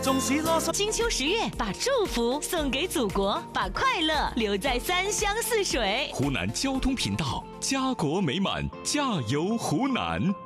纵使啰嗦。 金秋10月，把祝福送给祖国，把快乐留在3湘4水。 湖南交通频道，家国美满，加油湖南！